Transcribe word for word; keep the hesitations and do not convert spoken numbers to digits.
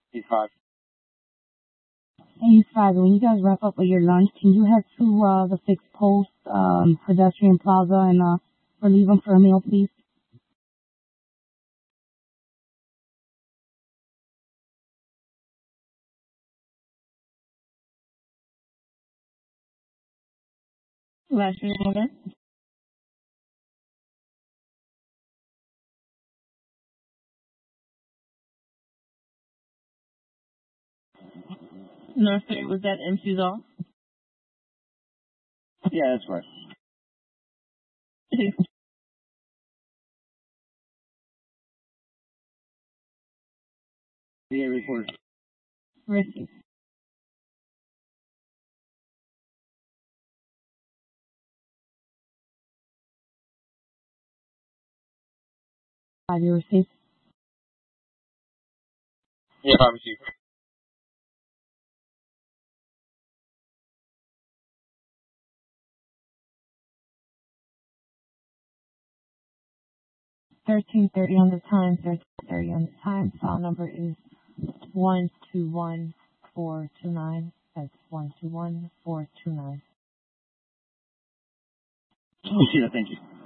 Eight five. Hey, Father, when you guys wrap up with your lunch, can you head to uh, the fixed post um, pedestrian plaza and uh, relieve them for a meal, please? Last year, order. Nursery, was that M C's off? Yeah, that's right. Yeah, record. Risky. Have you received? Yeah, five received. thirteen thirty on the time, thirteen thirty on the time. File number is one two one four two nine. That's one two one four two nine. Yeah, thank you.